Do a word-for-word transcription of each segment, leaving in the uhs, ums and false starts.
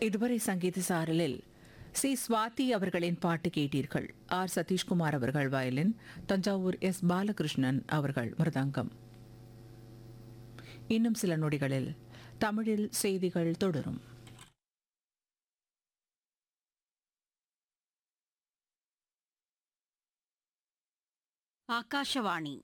இதுவரை சங்கீத சாரலில் சி ஸ்வாதி அவர்களின் பாட்டு கேட்டீர்கள். ஆர் சதீஷ்குமார் அவர்கள் வயலின், தஞ்சாவூர் எஸ் பாலகிருஷ்ணன் அவர்கள் மிருதங்கம். இன்னும் சில நொடிகளில் தமிழில் செய்திகள் தொடரும். ஆகாஷவாணி.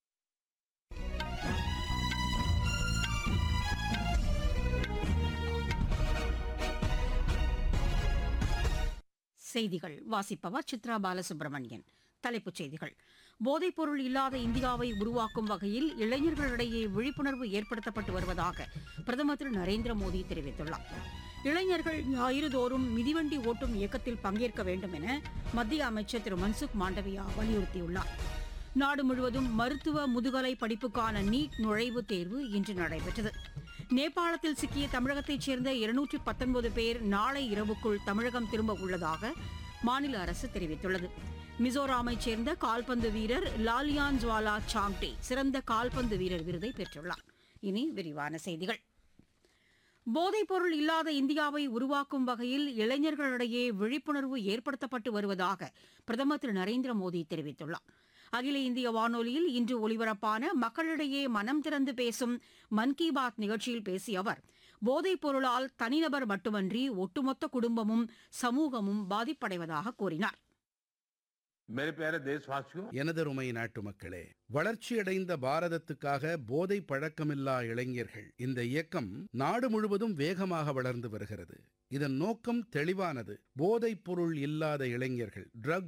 செய்திகள் வாசிப்பவர் சித்ரா பாலசுப்ரமணியன். தலைப்புச் செய்திகள். போதைப்பொருள் இல்லாத இந்தியாவை உருவாக்கும் வகையில் இளைஞர்களிடையே விழிப்புணர்வு ஏற்படுத்தப்பட்டு வருவதாக பிரதமர் திரு நரேந்திர மோடி தெரிவித்துள்ளார். இளைஞர்கள் ஞாயிறுதோறும் மிதிவண்டி ஓட்டும் இயக்கத்தில் பங்கேற்க வேண்டும் என மத்திய அமைச்சர் திரு மன்சுக் மாண்டவியா வலியுறுத்தியுள்ளார். நாடு முழுவதும் மருத்துவ முதுகலை படிப்புக்கான நீட் நுழைவுத் தேர்வு இன்று நடைபெற்றது. நேபாளத்தில் சிக்கிய தமிழகத்தைச் சேர்ந்த இருநூற்றி பத்தொன்பது பேர் நாளை இரவுக்குள் தமிழகம் திரும்ப உள்ளதாக மாநில அரசு தெரிவித்துள்ளது. மிசோராமைச் சேர்ந்த கால்பந்து வீரர் லாலியான் ஜுவாலா சாங்டே சிறந்த கால்பந்து வீரர் விருதை பெற்றுள்ளார். இனி விரிவான செய்திகள். போதைப்பொருள் இல்லாத இந்தியாவை உருவாக்கும் வகையில் இளைஞர்களிடையே விழிப்புணர்வு ஏற்படுத்தப்பட்டு வருவதாக பிரதமர் திரு நரேந்திர மோடி தெரிவித்துள்ளார். அகில இந்திய வானொலியில் இன்று ஒலிபரப்பான மக்களிடையே மனம் திறந்து பேசும் மன் கி பாத் நிகழ்ச்சியில் பேசிய அவர், போதைப் பொருளால் தனிநபர் மட்டுமன்றி ஒட்டுமொத்த குடும்பமும் சமூகமும் பாதிப்படைவதாக கூறினார். எனதருமை நாட்டு மக்களே, வளர்ச்சியடைந்த பாரதத்துக்காக போதை பழக்கமில்லா இளைஞர்கள் இந்த இயக்கம் நாடு முழுவதும் வேகமாக வளர்ந்து வருகிறது. இதன் நோக்கம் தெளிவானது. போதைப் பொருள் இல்லாத இளைஞர்கள், ட்ரக்